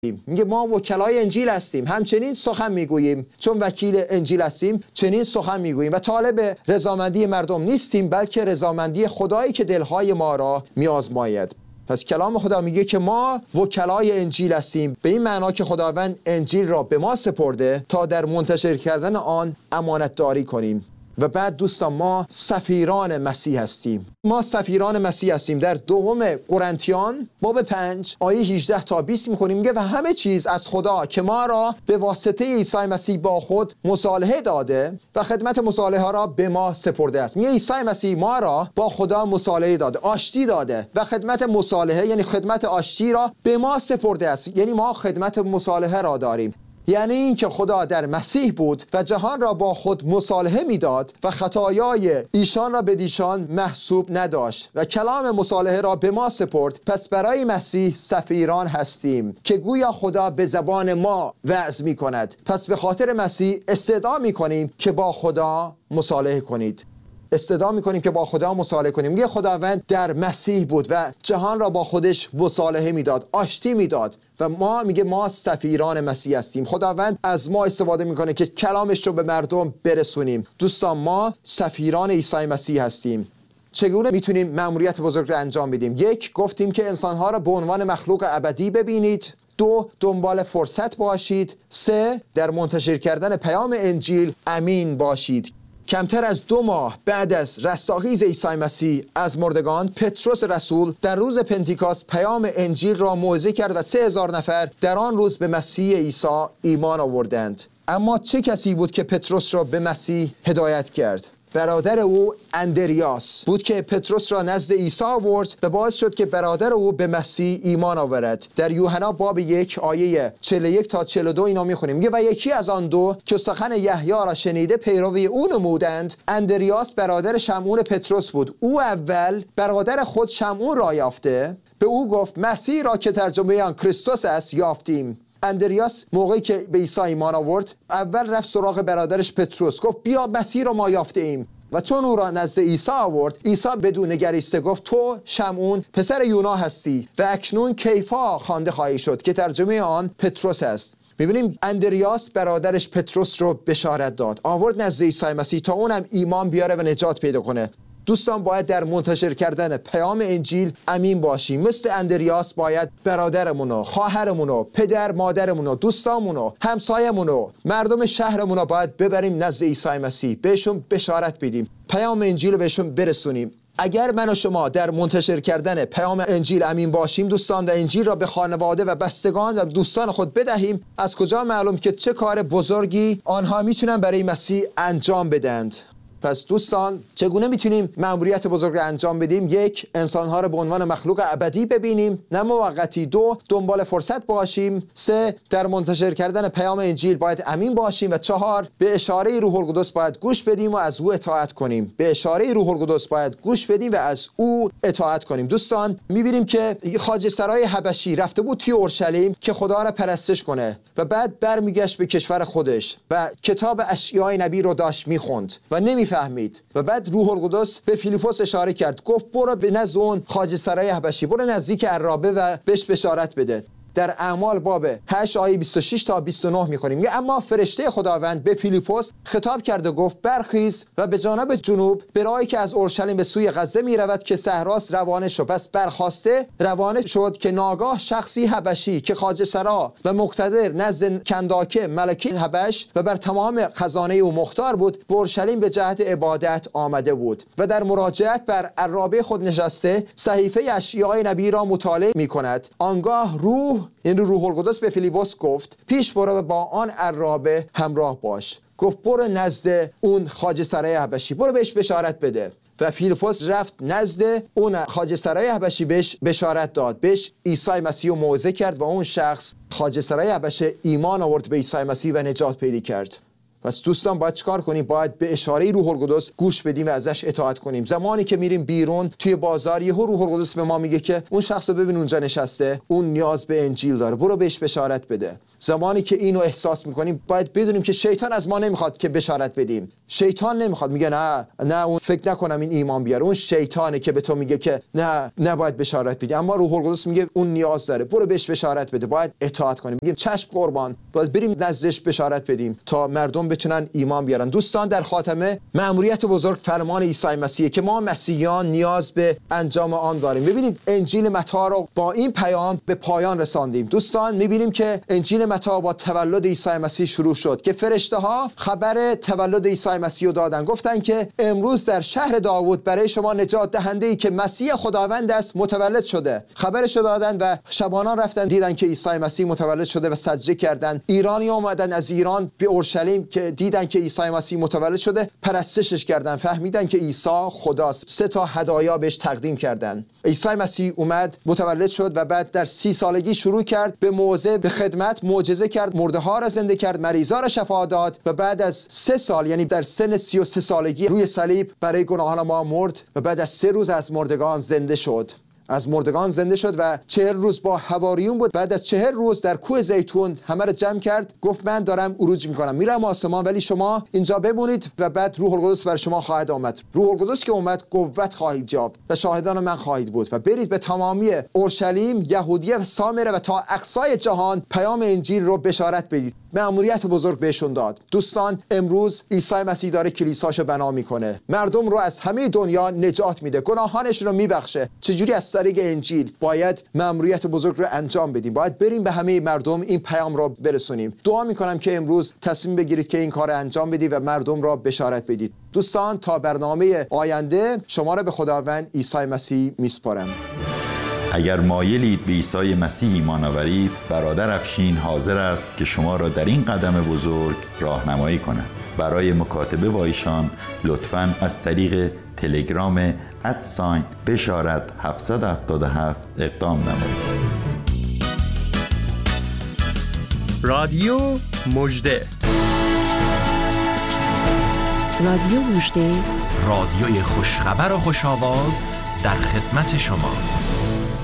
میگه ما وکلای انجیل هستیم، همچنین سخن میگوییم، چون وکیل انجیل هستیم چنین سخن میگوییم و طالب رضامندی مردم نیستیم، بلکه رضامندی خدایی که دلهای ما را میآزماید. پس کلام خدا میگه که ما وکلای انجیل هستیم، به این معنا که خداوند انجیل را به ما سپرده تا در منتشر کردن آن امانت داری کنیم. و بعد دوستان ما سفیران مسیح هستیم. ما سفیران مسیح هستیم. در دوم قرنتیان باب 5 آیه 18 تا 20 میخونیم، میگه و همه چیز از خدا که ما را به واسطه عیسی مسیح با خود مصالحه داده و خدمت مصالحه را به ما سپرده است. میگه عیسی مسیح ما را با خدا مصالحه داده، آشتی داده و خدمت مصالحه یعنی خدمت آشتی را به ما سپرده است. یعنی ما خدمت مصالحه را داریم. یعنی این که خدا در مسیح بود و جهان را با خود مصالحه میداد و خطایای ایشان را به دیشان محسوب نداشت و کلام مصالحه را به ما سپرد. پس برای مسیح سفیران هستیم که گویا خدا به زبان ما وعظ می کند. پس به خاطر مسیح استدعا می کنیم که با خدا مصالحه کنید. استدعا میکنیم که با خدا مصالحه کنیم. میگه خداوند در مسیح بود و جهان را با خودش مصالحه میداد، آشتی میداد و ما میگه ما سفیران مسیح هستیم. خداوند از ما استفاده میکنه که کلامش رو به مردم برسونیم. دوستان ما سفیران عیسی مسیح هستیم. چگونه میتونیم مأموریت بزرگ رو انجام بدیم؟ یک، گفتیم که انسانها را به عنوان مخلوق ابدی ببینید. دو، دنبال فرصت باشید. سه، در منتشر کردن پیام انجیل امین باشید. کمتر از 2 ماه بعد از رستاخیز عیسی مسیح از مردگان، پتروس رسول در روز پنتیکاست پیام انجیل را موعظه کرد و 3000 نفر در آن روز به مسیح عیسی ایمان آوردند. اما چه کسی بود که پتروس را به مسیح هدایت کرد؟ برادر او اندریاس بود که پتروس را نزد عیسی آورد و باعث شد که برادر او به مسیح ایمان آورد. در یوحنا باب 1 آیه 41 تا 42 اینا میخونیم. میگه و یکی از آن دو که سخن یحیی را شنیده پیروی او نمودند، اندریاس برادر شمعون پتروس بود. او اول برادر خود شمعون را یافته به او گفت مسیح را که ترجمه آن کریستوس است یافتیم. اندریاس موقعی که به عیسی ایمان آورد اول رفت سراغ برادرش پتروس، گفت بیا مسیح را ما یافته ایم. و چون او را نزد عیسی آورد، عیسی بدون نگریسته گفت تو شمعون پسر یونا هستی و اکنون کیفا خوانده خواهی شد که ترجمه آن پتروس است. می‌بینیم اندریاس برادرش پتروس رو بشارت داد، آورد نزد عیسی مسیح تا اونم ایمان بیاره و نجات پیدا کنه. دوستان باید در منتشر کردن پیام انجیل امین باشیم. مثل اندریاس باید برادرمونو، خواهرمونو، پدر مادرمونو، دوستامونو، همسایه‌مونو، مردم شهرمونو باید ببریم نزد عیسی مسیح، بهشون بشارت بدیم، پیام انجیل رو بهشون برسونیم. اگر من و شما در منتشر کردن پیام انجیل امین باشیم دوستان و انجیل را به خانواده و بستگان و دوستان خود بدهیم، از کجا معلوم که چه کار بزرگی آنها میتونن برای مسیح انجام بدند؟ پس دوستان چگونه میتونیم مأموریت بزرگ رو انجام بدیم؟ یک، انسانها رو به عنوان مخلوق ابدی ببینیم نه موقتی. دو، دنبال فرصت باشیم. سه، در منتشر کردن پیام انجیل باید امین باشیم. و چهار، به اشاره روح القدس باید گوش بدیم و از او اطاعت کنیم. به اشاره روح القدس باید گوش بدیم و از او اطاعت کنیم. دوستان میبینیم که خواجه‌سرای حبشی رفته بود توی اورشلیم که خدا را پرستش کنه و بعد برمیگشت به کشور خودش و کتاب اشعیای نبی رو داشت میخوند و فهمید و بعد روح القدس به فیلیپوس اشاره کرد، گفت برو به نزد اون خواجه‌سرای حبشی، برو نزدیک عرابه و بهش بشارت بده. در اعمال باب 8 آیه 26 تا 29 می‌خونیم. اما فرشته خداوند به فیلیپوس خطاب کرد و گفت برخیز و به جانب جنوب به راهی که از اورشلیم به سوی غزه می‌رود که صحراست روانه شو. پس برخاسته روانه شد که ناگاه شخصی حبشی که خواجه‌سرا و مقتدر نزد کنداکه ملکه حبش و بر تمام خزانه او مختار بود به اورشلیم به جهت عبادت آمده بود و در مراجعت بر عرابه خود نشسته صحیفه اشعیای نبی را مطالعه می‌کند. آنگاه روح القدس به فیلیپوس گفت پیش برو و با آن عرابه همراه باش. گفت برو نزد اون خواجه‌سرای حبشی، برو بهش بشارت بده. و فیلیپوس رفت نزد اون خواجه‌سرای حبشی، بهش بشارت داد، بهش عیسی مسیح رو موعظه کرد و اون شخص خواجه‌سرای حبشه ایمان آورد به عیسی مسیح و نجات پیدا کرد. پس دوستان باید چیکار کنیم؟ باید به اشاره روح القدس گوش بدیم و ازش اطاعت کنیم. زمانی که میریم بیرون توی بازار، یهو روح القدس به ما میگه که اون شخص رو ببین اونجا نشسته، اون نیاز به انجیل داره، برو بهش بشارت بده. زمانی که اینو احساس میکنیم باید بدونیم که شیطان از ما نمیخواد که بشارت بدیم. شیطان نمیخواد، میگه نه اون فکر نکنم این ایمان بیاره. اون شیطانه که به تو میگه که نه باید بشارت بدی. اما روح القدس میگه اون نیاز داره، برو بهش بشارت بده، باید اطاعت کنیم. میگیم چشم قربان، باید بریم نزدش بشارت بدیم تا مردم بتونن ایمان بیارن. دوستان در خاتمه مأموریت بزرگ فرمان عیسی مسیح که ما مسیحیان نیاز به انجام آن داریم. ببینیم انجیل متی رو با این پیام به پایان رساندیم. دوستان میبینیم که انجیل متی با تولد عیسی مسیح شروع شد که فرشته ها خبر تولد عیسی مسیح رو دادن، گفتن که امروز در شهر داوود برای شما نجات دهنده ای که مسیح خداوند است متولد شده. خبرش رو دادن و شبانان رفتن دیدن که عیسی مسیح متولد شده و سجده کردن. ایرانی اومدن از ایران به اورشلیم که دیدن که عیسی مسیح متولد شده، پرستشش کردن، فهمیدن که عیسی خداست. 3 تا هدایا بهش تقدیم کردن. عیسی مسیح اومد متولد شد و بعد در 30 سالگی شروع کرد به موعظه، به خدمت، معجزه کرد، مرده ها را زنده کرد، مریضا را شفا داد و بعد از 3 سال، یعنی در سن 33 سالگی روی صلیب برای گناهان ما مرد و بعد از 3 روز از مردگان زنده شد. و 40 روز با حواریون بود. بعد از 40 روز در کوه زیتون همه رو جمع کرد، گفت من دارم عروج میکنم، میرم آسمان، ولی شما اینجا بمونید و بعد روح القدس بر شما خواهد آمد. روح القدس که اومد قوت خواهید یافت و شاهدان من خواهید بود و برید به تمامی اورشلیم، یهودیه و سامره و تا اقصای جهان پیام انجیل رو بشارت بدید. مأموریت بزرگ بهشون داد. دوستان امروز عیسی مسیح داره کلیساشو بنا میکنه، مردم رو از همه دنیا نجات میده، گناهانشون رو میبخشه. چجوری؟ از طریق انجیل. باید مأموریت بزرگ رو انجام بدیم، باید بریم به همه مردم این پیام رو برسونیم. دعا میکنم که امروز تصمیم بگیرید که این کار رو انجام بدید و مردم را بشارت بدید. دوستان تا برنامه آینده شما را به خداوند عیسی مسیح میسپارم. اگر مایلید به عیسی مسیح ایمان آورید، برادر افشین حاضر است که شما را در این قدم بزرگ راهنمایی کند. برای مکاتبه با ایشان لطفاً از طریق تلگرام @بشارت 777 اقدام نمایید. رادیو مژده، رادیو مژده، رادیوی خوشخبر و خوش‌آواز در خدمت شما.